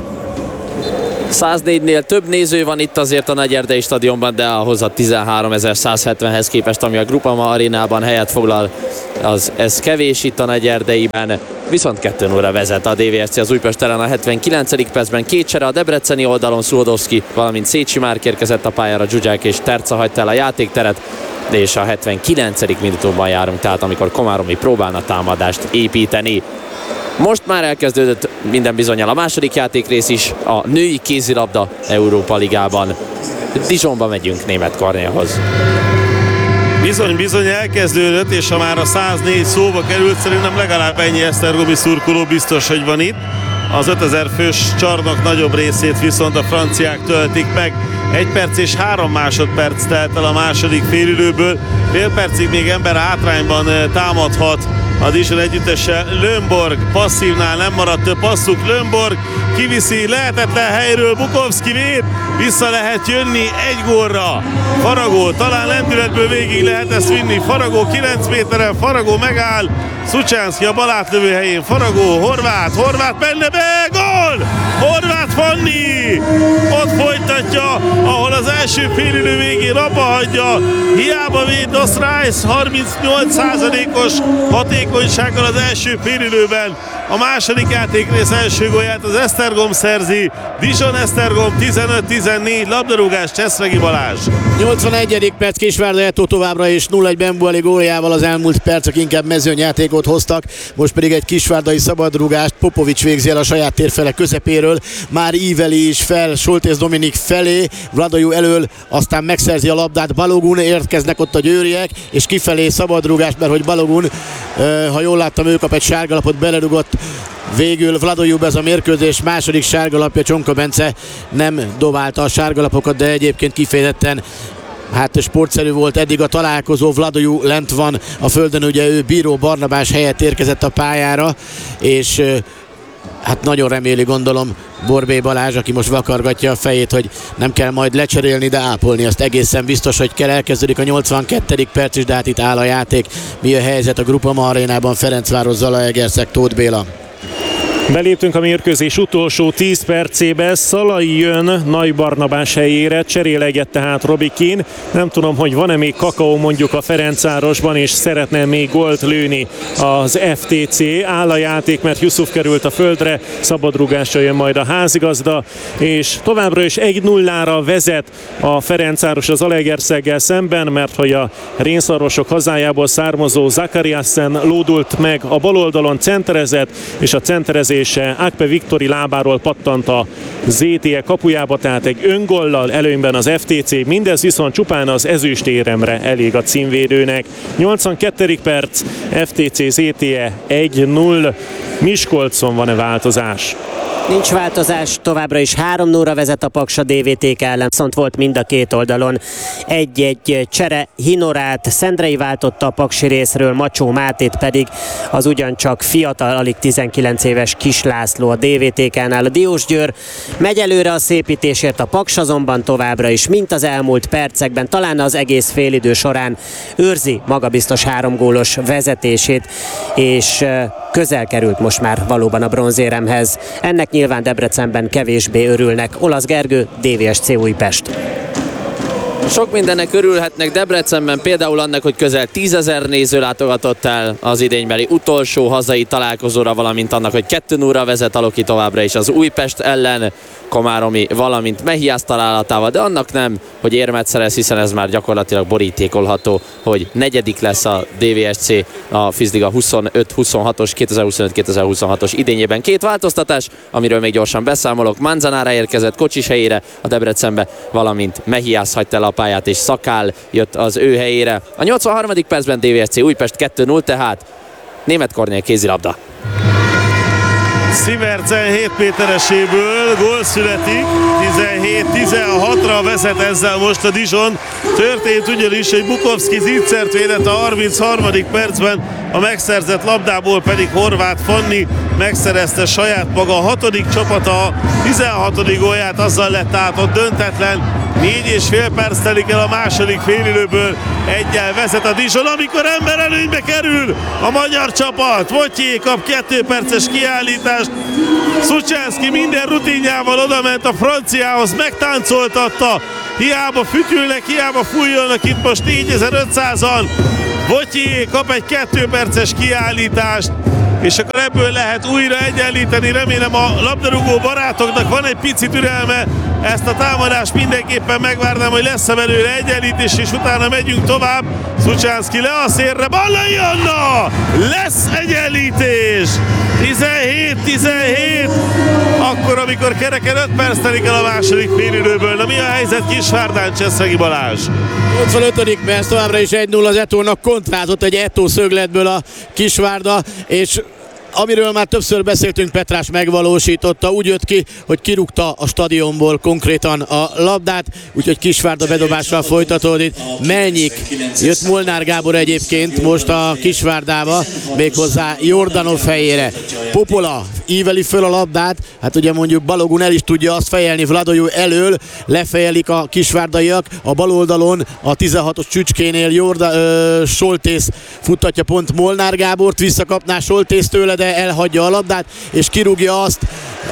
104-nél több néző van itt azért a Nagyerdei stadionban, de ahhoz a 13.170-hez képest, ami a Groupama arénában helyet foglal, ez kevés itt a Nagyerdeiben. Viszont 2-0-ra vezet a DVSC az Újpest ellen a 79. percben. Két csere a debreceni oldalon, Szulodowski, valamint Szécsi Márk érkezett a pályára, Zsuzsák és Terca hagyta el a játékteret, és a 79. minutumban járunk, tehát amikor Komáromi próbálna támadást építeni. Most már elkezdődött minden bizonnyal a második játékrész is, a női kézilabda Európa Ligában. Dijonba megyünk Németh Kornélhoz.
Bizony elkezdődött, és ha már a 104 szóba került, szerintem legalább ennyi esztergomi szurkoló biztos, hogy van itt. Az 5000 fős csarnok nagyobb részét viszont a franciák töltik meg. 1 perc és 3 másodperc telt el a második félidőből. Fél percig még ember hátrányban támadhat a Dijon együttese. Lönnborg passzívnál nem maradt több passzuk. Lönnborg kiviszi lehetetlen helyről, Bukovszki véd, vissza lehet jönni egy gólra. Faragó, talán lendületből végig lehet ezt vinni. Faragó 9 méteren, Faragó megáll. Szucsánszki a bal átlövő helyén, Faragó, Horváth menne be, gól! Horváth Fanni! Ott folytatja, ahol az első félidő végén abba hagyja. Hiába véd Doszrájsz 38%-os hatékonysággal az első félidőben. A második játékrész első gólját az Esztergom szerzi. Dijon Esztergom 15-14, labdarúgás Cseszregi Balázs.
81. perc, Kisvárda Eto továbbra is 0-1 Bembuali góljával az elmúlt percek inkább mezőnyjátékot hoztak. Most pedig egy kisvárdai szabadrúgást Popovics végzi el a saját térfele közepéről. Már íveli is fel Soltész Dominik felé, Vladojú elől, aztán megszerzi a labdát Balogun, érkeznek ott a győriek, és kifelé szabadrúgás, mert hogy Balogun, ha jól láttam, ő kap egy sárgalapot, belerugott végül Vladojub, ez a mérkőzés második sárgalapja. Csonka Bence nem dobálta a sárgalapokat, de egyébként kifejezetten sportszerű volt eddig a találkozó. Vladojú lent van a földön, ugye ő Bíró Barnabás helyett érkezett a pályára, és nagyon reméli, gondolom, Borbély Balázs, aki most vakargatja a fejét, hogy nem kell majd lecserélni, de ápolni azt egészen biztos, hogy kell. Elkezdődik a 82. perc is, de itt áll a játék. Mi a helyzet a Groupama arénában? Ferencváros, Zalaegerszeg, Tóth Béla.
Beléptünk a mérkőzés utolsó 10 percébe, Szalai jön Nagy Barnabás helyére, cseréleget tehát Robi Kín. Nem tudom, hogy van-e még kakaó mondjuk a Ferencvárosban, és szeretne még gólt lőni az FTC. Áll a játék, mert Yusuf került a földre, szabadrugásra jön majd a házigazda, és továbbra is 1-0-ra vezet a Ferencváros az Zalaegerszeggel szemben, mert hogy a rénszarvasok hazájából származó Zakariasen lódult meg a bal oldalon, centerezett, és a centerezés Akpe Viktori lábáról pattant a ZTE kapujába, tehát egy öngollal előnyben az FTC, mindez viszont csupán az ezüstéremre elég a címvédőnek. 82. perc, FTC ZTE 1-0, Miskolcon van-e változás?
Nincs változás, továbbra is 3-0-ra vezet a Paks a DVTK ellen, viszont volt mind a két oldalon egy-egy csere. Hinorát Szendrei váltotta a paksi részről, Macsó Mátét pedig az ugyancsak fiatal, alig 19 éves Kis László a DVTK-nál. A Diósgyőr megy előre a szépítésért, a Paks azonban továbbra is, mint az elmúlt percekben, talán az egész félidő során őrzi magabiztos 3 gólos vezetését, és közel került most már valóban a bronzéremhez. Ennek nyilván Debrecenben kevésbé örülnek. Olasz Gergő, DVSC Újpest.
Sok mindennek örülhetnek Debrecenben, például annak, hogy közel 10 000 néző látogatott el az idénybeli utolsó hazai találkozóra, valamint annak, hogy 2-0-ra vezet a Loki továbbra is az Újpest ellen, Komáromi, valamint Mehiász találatával, de annak nem, hogy érmet szerez, hiszen ez már gyakorlatilag borítékolható, hogy negyedik lesz a DVSC a Fizliga 25-26-os, 2025-2026-os idényében. Két változtatás, amiről még gyorsan beszámolok. Manzanára érkezett Kocsis helyére a Debrecenbe, valamint Mehiász hagyta el a pályát, és Szakál jött az ő helyére. A 83. percben DVSC Újpest 2-0, tehát Németh Kornél kézilabda.
Sivertsen 7 métereséből gól születik, 17-16-ra vezet ezzel most a Dijon. Történt ugyanis, hogy Bukovszki zicsert védett a 33. percben, a megszerzett labdából pedig Horváth Fanni megszerezte saját maga a 6. csapata, a 16. gólját, azzal lett át ott döntetlen. 4,5 perc telik el a második félidőből, 1-jel vezet a Dijon, amikor ember előnybe kerül a magyar csapat. Votyé kap 2 perces kiállítást, Szucsánszki minden rutinjával odament a franciához, megtáncoltatta, hiába fütyülnek, hiába fújolnak itt most 4500-an. Votyé kap egy 2 perces kiállítást, és akkor ebből lehet újra egyenlíteni. Remélem a labdarúgó barátoknak van egy pici türelme, ezt a támadást mindenképpen megvárnám, hogy lesz-e belőle egyenlítés, és utána megyünk tovább. Szucsánszki le a szélre, Ballai Anna! Lesz egyenlítés! 17-17, akkor, amikor kereken 5 perc telik el a második félidőből. Na mi a helyzet Kisvárdán, Cseszregi Balázs?
85. perc, továbbra is 1-0 az Etónak, kontrázott egy Etó szögletből a Kisvárda, és amiről már többször beszéltünk, Petrás megvalósította, úgy jött ki, hogy kirúgta a stadionból konkrétan a labdát, úgyhogy Kisvárda bedobással folytatódik. Melnyik jött Molnár Gábor egyébként most a Kisvárdába, méghozzá Jordanov helyére. Popola íveli föl a labdát, hát ugye mondjuk Balogun el is tudja azt fejelni Vladojú elől, lefejelik a kisvárdaiak, a bal oldalon a 16-os csücskénél Soltész futtatja pont Molnár Gábort, visszakapná Soltész tőle, de elhagyja a labdát, és kirúgja azt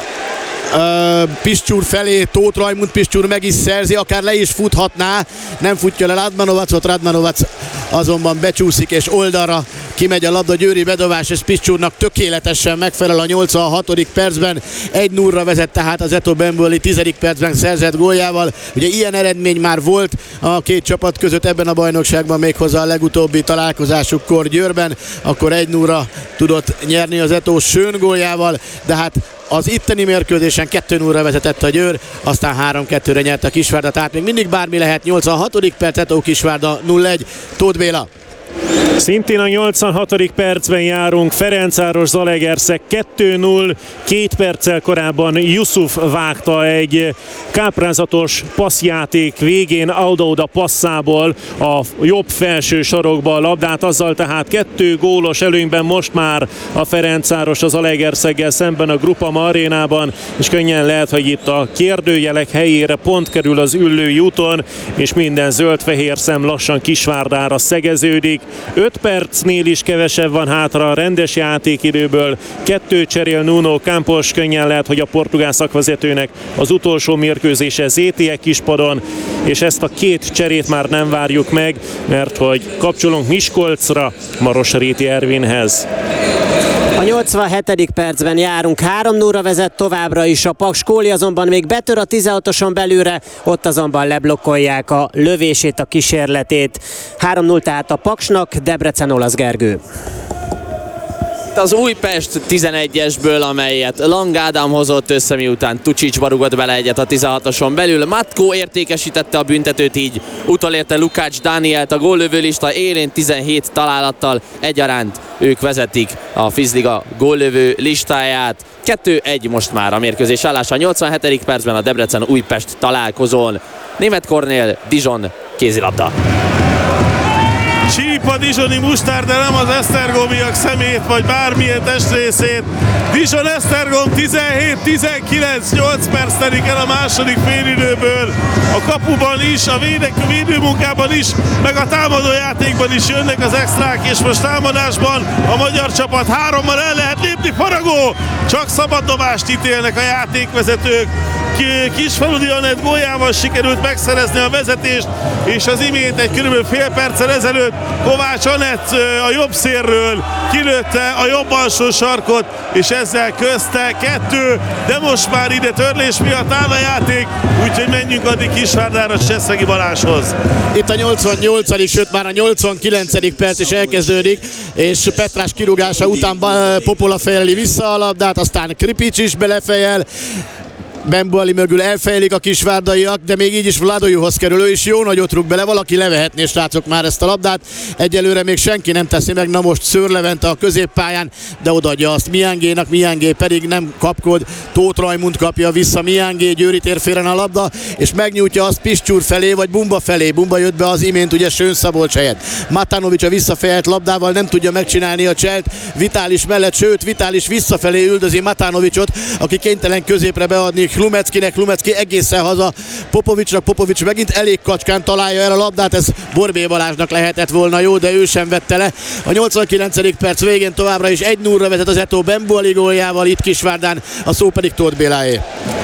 Piscsúr felé, Tóth Rajmund. Piscsúr meg is szerzi, akár le is futhatná, nem futja le Radmanovacot, Radmanovac azonban becsúszik, és oldalra kimegy a labda, Győri bedobás, és Piscsúrnak tökéletesen megfelel a 86. percben. 1-0-ra vezet tehát az Eto Bemboli 10. percben szerzett góljával. Ugye ilyen eredmény már volt a két csapat között ebben a bajnokságban, méghozzá a legutóbbi találkozásukkor Győrben, akkor 1-0-ra tudott nyerni az Eto Schön góljával, de hát az itteni mérkőzésen 2-0-ra vezetett a Győr, aztán 3-2-re nyert a Kisvárda, tehát még mindig bármi lehet. 86. perc, Eto Kisvárda 0-1, Tóth Béla.
Szintén a 86. percben járunk, Ferencváros Zalaegerszeg 2-0, 2 perccel korábban Yusuf vágta egy káprázatos passzjáték végén Audauda passzából a jobb felső sarokba a labdát, azzal tehát 2 gólos előnyben most már a Ferencváros az Zalaegerszeggel szemben a Groupama arénában, és könnyen lehet, hogy itt a kérdőjelek helyére pont kerül az Üllői úton, és minden zöld-fehér szem lassan Kisvárdára szegeződik. 5 percnél is kevesebb van hátra a rendes játékidőből. 2 cserél Nuno Campos, könnyen lehet, hogy a portugál szakvezetőnek az utolsó mérkőzése ZTE Kispadon, és ezt a 2 cserét már nem várjuk meg, mert hogy kapcsolunk Miskolcra, Marosréti Ervinhez.
A 87. percben járunk, 3-0-ra vezet továbbra is a Paks. Kóli azonban még betör a 16-oson belülre, ott azonban leblokkolják a lövését, a kísérletét. 3-0 tehát a Paksnak, Debrecen, Olasz Gergő.
Az Újpest 11-esből, amelyet Lang Ádám hozott össze, miután Tucsicsba rugott bele egyet a 16-oson belül. Matko értékesítette a büntetőt, így utolérte Lukács Dánielt a góllövőlista élén 17 találattal egyaránt. Ők vezetik a Fizliga góllövő listáját. 2-1 most már a mérkőzés állása. A 87. percben a Debrecen-Újpest találkozón. Németh Kornél, Dijon, kézilabda.
Csíp a dijoni mustár, de nem az esztergomiak szemét, vagy bármilyen testrészét. Dijon Esztergom 17-19, 8 perc telik el a második félidőből. A kapuban is, a védőmunkában is, meg a támadójátékban is jönnek az extrák, és most támadásban a magyar csapat 3-mal el lehet lépni, faragó! Csak szabaddobást ítélnek a játékvezetők. Kisfaludi Anett góljával sikerült megszerezni a vezetést, és az imént egy körülbelül fél perccel ezelőtt Kovács Anett a jobb szélről kilőtte a jobb alsó sarkot, és ezzel közte 2, de most már ide törlés miatt áll a játék, úgyhogy menjünk addig Kisvárdára Csesszegi Balázshoz.
Itt a 88., sőt már a 89. perc is elkezdődik, és Petrás kirúgása után Popola fejeli vissza a labdát, aztán Kripics is belefejel, Bembuali mögül elfejlik a kisvárdaiak, de még így is Vladojuhoz kerül, ő is jó nagyot rúg bele, valaki levehetné, srácok, már ezt a labdát. Egyelőre még senki nem teszi meg, na most Szőr Levente a középpályán, de odaadja azt Miángénak, Miángé pedig nem kapkod, Tóth Rajmund kapja vissza Miángé, Győri térfélen a labda, és megnyújtja azt Piszcsúr felé, vagy Bumba felé. Bumba jött be az imént ugye Sőn Szabolcs helyett. Matanovics a visszafejelt labdával nem tudja megcsinálni a cselt Vitális mellett, sőt Vitális visszafelé üldözi Matanovicsot, aki kénytelen középre beadni Lumeckinek, Lumecki egészen haza Popovicsnak, Popovics megint elég kacskán találja el a labdát, ez Borbély Balázsnak lehetett volna jó, de ő sem vette le. A 89. perc végén továbbra is 1-0-ra vezet az Eto Bembuali góljával, itt Kisvárdán, a szó pedig Tóth Béláé.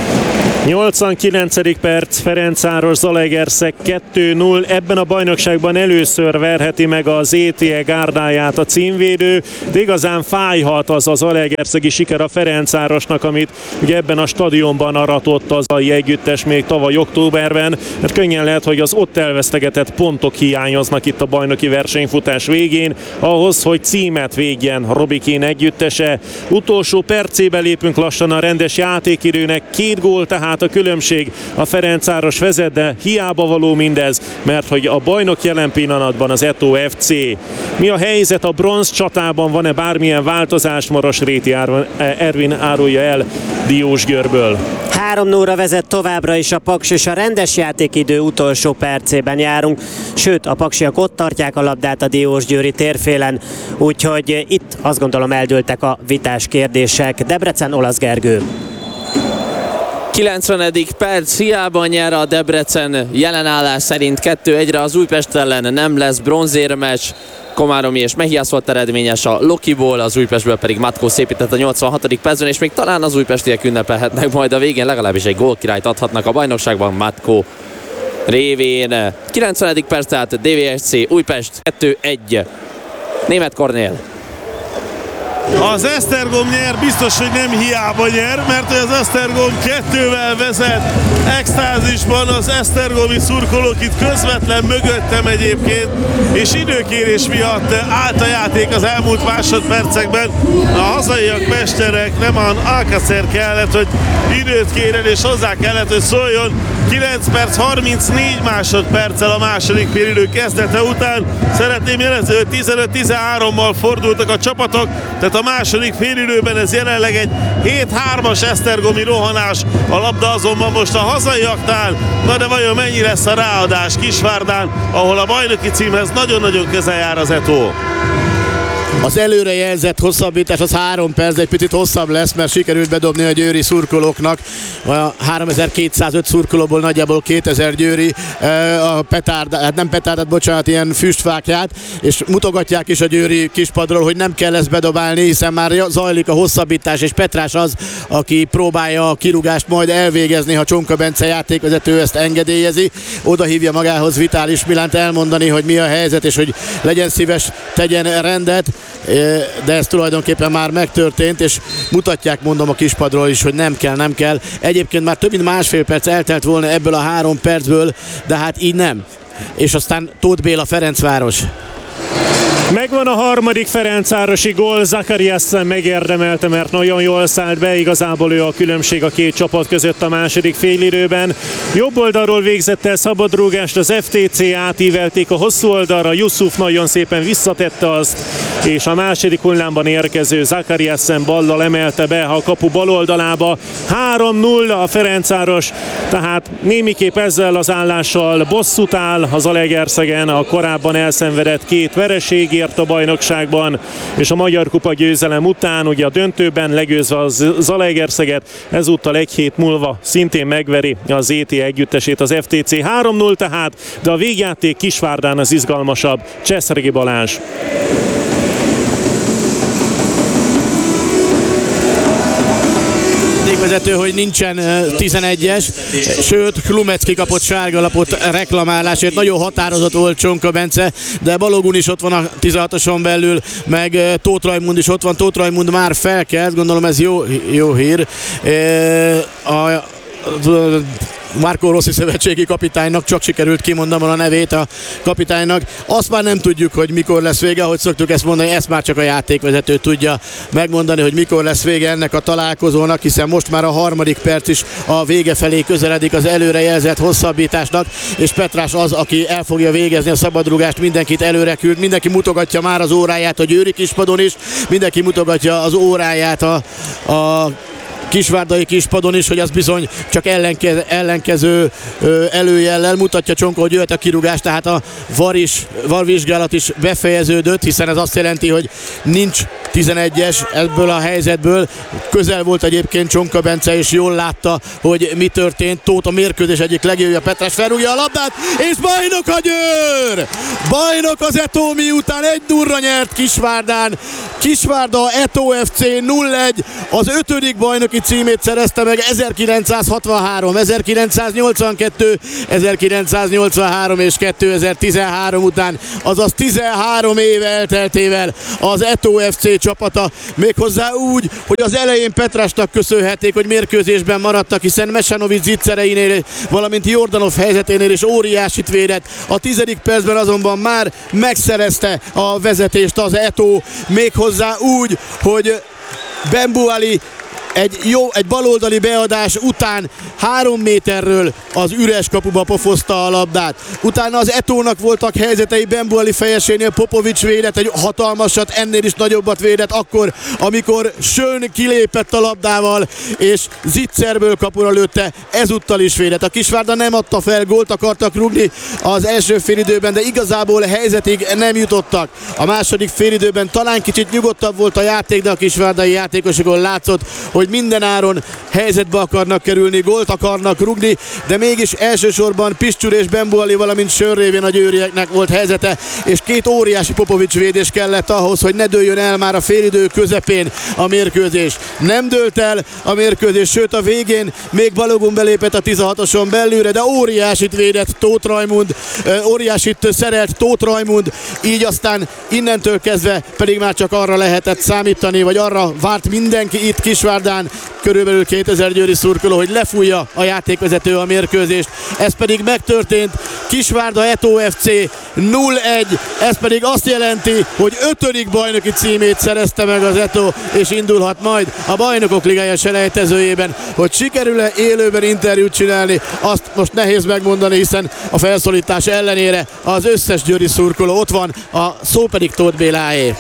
89. perc, Ferencváros Zalaegerszeg 2-0. Ebben a bajnokságban először verheti meg az ETE gárdáját a címvédő, de igazán fájhat az a zalaegerszegi siker a Ferencvárosnak, amit ugye ebben a stadionban aratott az a együttes még tavaly októberben, mert könnyen lehet, hogy az ott elvesztegetett pontok hiányoznak itt a bajnoki versenyfutás végén, ahhoz, hogy címet védjen Robikén együttese. Utolsó percébe lépünk lassan a rendes játékidőnek, 2 gól tehát a különbség, a Ferencváros vezet, de hiába való mindez, mert hogy a bajnok jelen pillanatban az Eto FC. Mi a helyzet a bronz csatában, van-e bármilyen változás? Marosréti Ervin árulja el Diósgyőrből.
3-0-ra vezet továbbra is a Paks, és a rendes játékidő utolsó percében járunk, sőt a paksiak ott tartják a labdát a Diósgyőri térfélen, úgyhogy itt azt gondolom eldőltek a vitás kérdések. Debrecen, Olasz Gergő.
90. perc, hiába nyer a Debrecen, jelenállás szerint 2-1-re az Újpest ellen, nem lesz bronzérmeccs. Komáromi és Mehiász volt eredményes a Lokiból, az Újpestből pedig Matkó szépített a 86. percben, és még talán az újpestiek ünnepelhetnek majd a végén, legalábbis egy gólkirályt adhatnak a bajnokságban Matkó révén. 90. perc, tehát DVSC Újpest 2-1. Németh Kornél.
Az Esztergom nyer, biztos, hogy nem hiába nyer, mert az Esztergom 2-vel vezet. Extázisban az esztergomi szurkolók itt közvetlen mögöttem egyébként, és időkérés miatt állt a játék az elmúlt másodpercekben. A hazaiak mesterek, nem Alcacer kellett, hogy időt kérjen, és hozzá kellett, hogy szóljon. 9 perc 34 másodperccel a második félidő kezdete után. Szeretném jelezni, hogy 15-13-mal fordultak a csapatok, tehát a második félidőben ez jelenleg egy 7-3-as esztergomi rohanás, a labda azonban most a hazaiaknál. Na de vajon mennyi lesz a ráadás Kisvárdán, ahol a bajnoki címhez nagyon-nagyon közel jár az Eto?
Az előrejelzett hosszabbítás az 3 perc, egy picit hosszabb lesz, mert sikerült bedobni a győri szurkolóknak. A 3205 szurkolóból nagyjából 2000 győri a petárdát, hát nem petárdát, bocsánat, ilyen füstfákját, és mutogatják is a győri kispadról, hogy nem kell ezt bedobálni, hiszen már zajlik a hosszabbítás, és Petrás az, aki próbálja a kirúgást majd elvégezni, ha Csonka Bence játékvezető ezt engedélyezi. Oda hívja magához Vitális Milánt elmondani, hogy mi a helyzet, és hogy legyen szíves, tegyen rendet, de ez tulajdonképpen már megtörtént, és mutatják, mondom, a kispadról is, hogy nem kell. Egyébként már több mint másfél perc eltelt volna ebből a 3 percből, de hát így nem. És aztán Tóth Béla, Ferencváros.
Megvan a harmadik ferencvárosi gól, Zakariassen megérdemelte, mert nagyon jól szállt be, igazából ő a különbség a két csapat között a második félidőben. Jobb oldalról végzett el szabadrúgást, az FTC átívelték a hosszú oldalra, Yusuf nagyon szépen visszatette azt, és a második hullámban érkező Zakariassen ballal emelte be a kapu bal oldalába. 3-0 a Ferencváros, tehát némiképp ezzel az állással bosszút áll az Zalaegerszegen a korábban elszenvedett 2 vereségért a bajnokságban, és a Magyar Kupa győzelem után ugye a döntőben legyőzve a Zalaegerszeget, ezúttal egy hét múlva szintén megveri az ETE együttesét az FTC. 3-0 tehát, de a végjáték Kisvárdán az izgalmasabb. Csesszegi Balázs.
játékvezető, hogy nincsen 11-es, sőt Klumecki kapott sárgalapot reklamálásért. Nagyon határozott volt Csonka Bence, de Balogun is ott van a 16-oson belül, meg Tóth Rajmund is ott van. Tóth Rajmund már felkelt, gondolom ez jó hír. Marco Rossi szövetségi kapitánynak, csak sikerült kimondanom a nevét a kapitánynak. Azt már nem tudjuk, hogy mikor lesz vége, ahogy szoktuk ezt mondani, ezt már csak a játékvezető tudja megmondani, hogy mikor lesz vége ennek a találkozónak, hiszen most már a harmadik perc is a vége felé közeledik az előrejelzett hosszabbításnak, és Petrás az, aki el fogja végezni a szabadrúgást, mindenkit előre küld, mindenki mutogatja már az óráját a Győri Kispadon is, mindenki mutogatja az óráját a kisvárdai kispadon is, hogy az bizony csak ellenkező előjellel mutatja Csonka, hogy jöhet a kirúgás, tehát a VAR vizsgálat is befejeződött, hiszen ez azt jelenti, hogy nincs 11-es ebből a helyzetből. Közel volt egyébként Csonka Bence, és jól látta, hogy mi történt. Tóth a mérkőzés egyik legjobbja, Petrás felrúgja a labdát, és bajnok a Győr! Bajnok az Eto, miután 1-0-ra nyert Kisvárdán. Kisvárda Eto FC 0-1, az 5. bajnoki címét szerezte meg 1963, 1982, 1983 és 2013 után, azaz 13 év elteltével az Eto FC csapata, méghozzá úgy, hogy az elején Petrásnak köszönhették, hogy mérkőzésben maradtak, hiszen Mesanovic zicsereinél, valamint Jordanov helyzeténél is óriásit védett. A 10. percben azonban már megszerezte a vezetést az Eto, méghozzá úgy, hogy Bembuali egy baloldali beadás után 3 méterről az üres kapuba pofozta a labdát. Utána az Etónak voltak helyzetei, Bembuali fejesénél Popovics védett egy hatalmasat, ennél is nagyobbat védett akkor, amikor Schön kilépett a labdával, és Zicserből kapura lőtte, ezúttal is védett. A Kisvárda nem adta fel, gólt akartak rúgni az első félidőben, de igazából helyzetig nem jutottak. A második félidőben talán kicsit nyugodtabb volt a játék, de a kisvárdai játékosokon látszott, hogy minden áron helyzetbe akarnak kerülni, gólt akarnak rugni, de mégis elsősorban Piscsúr és Bembuali, valamint Schön révén a győrieknek volt helyzete, és 2 óriási Popovics védés kellett ahhoz, hogy ne dőljön el már a félidő közepén a mérkőzés. Nem dőlt el a mérkőzés, sőt a végén még Balogun belépett a 16-oson belülre, de óriásit védett Tóth Rajmund, óriásit szerelt Tóth Rajmund, így aztán innentől kezdve pedig már csak arra lehetett számítani, vagy arra várt mindenki itt Kisvárdán, körülbelül 2000 győri szurkoló, hogy lefújja a játékvezető a mérkőzést. Ez pedig megtörtént. Kisvárda Eto FC 0-1, ez pedig azt jelenti, hogy 5. bajnoki címét szerezte meg az Eto, és indulhat majd a Bajnokok Ligája selejtezőjében. Hogy sikerül-e élőben interjút csinálni, azt most nehéz megmondani, hiszen a felszólítás ellenére az összes győri szurkoló ott van, a szó pedig Tóth Béláé.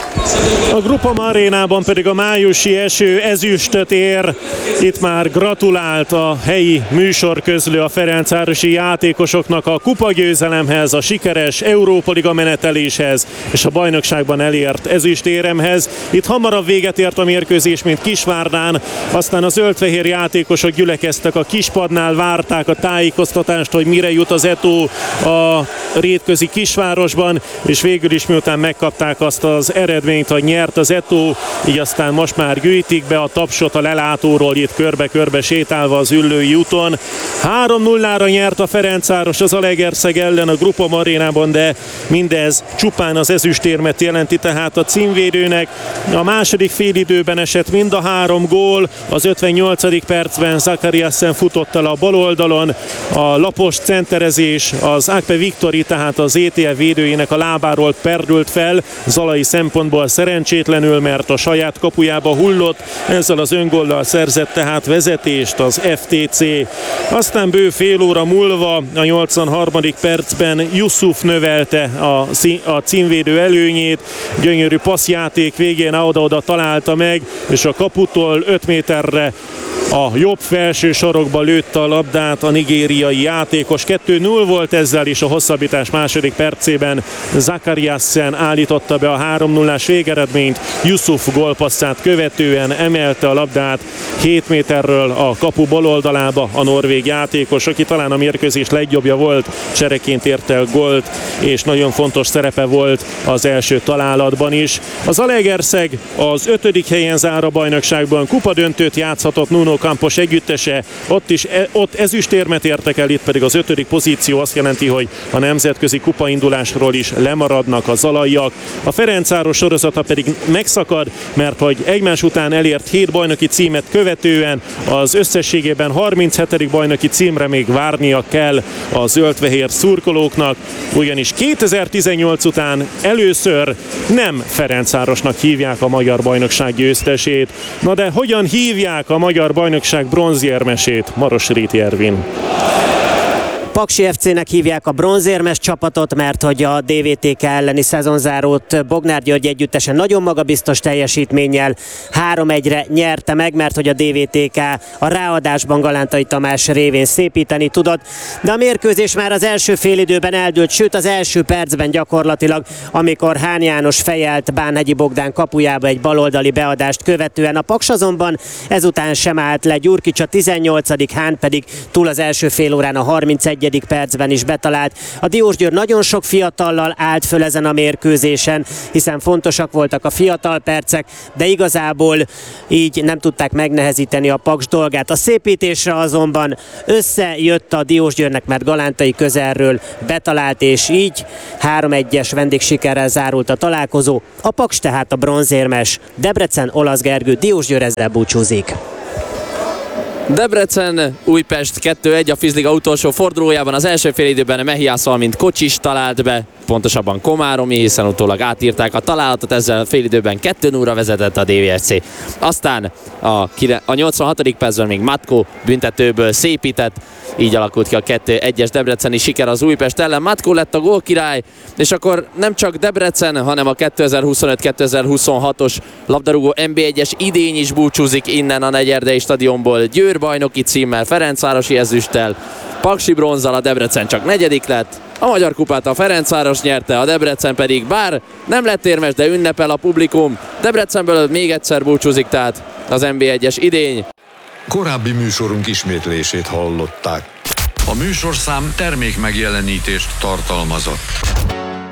A Groupama Arénában pedig a májusi eső ezüstöt ér. Itt már gratulált a helyi műsorközlő a ferencvárosi játékosoknak a kupagyőzelemhez, a sikeres Európa Liga meneteléshez és a bajnokságban elért ezüstéremhez. Itt hamarabb véget ért a mérkőzés, mint Kisvárdán, aztán a zöldfehér játékosok gyülekeztek a kispadnál, várták a tájékoztatást, hogy mire jut az Eto a rétközi kisvárosban, és végül is miután megkapták azt az eredményt, hogy nyert az Eto, így aztán most már gyűjtik be a tapsot a lelátóról itt körbe-körbe sétálva az Üllői úton. 3-0-ra nyert a Ferencváros az Zalaegerszeg ellen a Groupama Arénában, de mindez csupán az ezüstérmet jelenti, tehát a címvédőnek. A második félidőben esett mind a 3 gól, az 58. percben Zakariasen futott el a bal oldalon, a lapos centerezés, az Akpe Viktori, tehát az ETL védőjének a lábáról perdült fel, zalai szempontból szerencsétlenül, mert a saját kapujába hullott, ezzel az öngóllal szerzett tehát vezetést az FTC. Aztán bő fél óra múlva a 83. percben Yusuf növelte a címvédő előnyét, gyönyörű passzjáték végén oda-oda találta meg, és a kaputól 5 méterre a jobb felső sarokba lőtte a labdát a nigériai játékos. 2-0 volt ezzel is, a hosszabbítás második percében Zakariasen állította be a 3-0-ás végeredményt. Yusuf gólpasszát követően emelte a labdát 7 méterről a kapu baloldalába a norvég játékos, aki talán a mérkőzés legjobbja volt, csereként ért el gólt, és nagyon fontos szerepe volt az első találatban is. Az Zalaegerszeg az 5. helyen zár a bajnokságban, kupadöntőt játszhatott Nuno Campos együttese, ott ezüstérmet értek el, itt pedig az 5. pozíció azt jelenti, hogy a nemzetközi kupaindulásról is lemaradnak a zalaiak. A Ferencváros sorozata pedig megszakad, mert hogy egymás után elért 7 bajnoki címet követően az összességében 37. bajnoki címre még várnia kell a zöld-fehér szurkolóknak, ugyanis 2018 után először nem Ferencvárosnak hívják a magyar bajnokság győztesét. Na de hogyan hívják a magyar bajnokság bronzérmesét? Maros Réti Ervin.
Paksi FC-nek hívják a bronzérmes csapatot, mert hogy a DVTK elleni szezonzárót Bognár György együttese nagyon magabiztos teljesítménnyel 3-1-re nyerte meg, mert hogy a DVTK a ráadásban Galántai Tamás révén szépíteni tudott, de a mérkőzés már az első félidőben eldőlt, sőt az első percben gyakorlatilag, amikor Hán János fejelt Bánhegyi Bogdán kapujába egy baloldali beadást követően. A Paks azonban ezután sem állt le, Gyurkics a 18., Hán pedig túl az első félórán a 31. percben is betalált. A Diósgyőr nagyon sok fiatallal állt föl ezen a mérkőzésen, hiszen fontosak voltak a fiatal percek, de igazából így nem tudták megnehezíteni a Paks dolgát. A szépítésre azonban összejött a Diósgyőrnek, mert Galántai közelről betalált, és így 3-1-es vendégsikerrel zárult a találkozó. A Paks tehát a bronzérmes. Debrecen, Olasz Gergő, Diósgyőr ezzel búcsúzik.
Debrecen, Újpest 2-1 a Fizliga utolsó fordulójában. Az első félidőben Mehiászal, mint Kocsis talált be, pontosabban Komáromi, hiszen utólag átírták a találatot, ezzel a félidőben 2-0-ra vezetett a DVSC. Aztán a 86. percben még Matko büntetőből szépített, így alakult ki a 2-1-es debreceni siker az Újpest ellen. Matko lett a gólkirály, és akkor nem csak Debrecen, hanem a 2025-2026-os labdarúgó NB1-es idény is búcsúzik innen a Negyerdei stadionból. Győr bajnoki címmel, Ferencvárosi ezüsttel, Paksi bronzzal, a Debrecen csak 4. lett. A Magyar Kupát a Ferencváros nyerte, a Debrecen pedig bár nem lett érmes, de ünnepel a publikum. Debrecenből még egyszer búcsúzik tehát az NB1-es idény.
Korábbi műsorunk ismétlését hallották. A műsorszám termék megjelenítést tartalmazott.